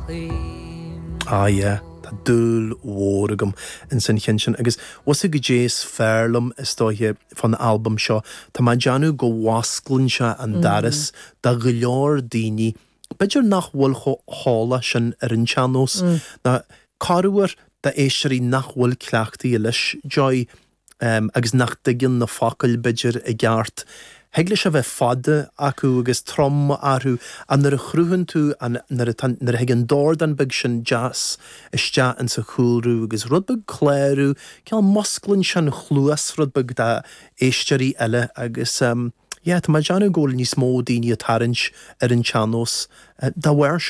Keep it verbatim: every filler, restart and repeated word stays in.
Ah, yeah. Tá dúil mhóragam in san chin agus was go dés fearlam is dóithe fan album seo Tá má deanú go wasclann se an daras da go leor daoine beidir nach bhfuil cho hála sin ar an teanós na carúar da éisiirí nach bhfuil cleachtaí leis joy um, agus nach digin na facail beidir i gceart Heglis a bheith fada acu agus trom arú an nar a chrúhann tú an nar a hegan dord an big sin jazz iste an sa chúrú agus rudbeg cléirú ceall mosclann sin chluas rudbeg da éisteirí eile agus um, yeah, tá má deanú ggóil níos mó daoine a tarint ar an teanós uh, da bhair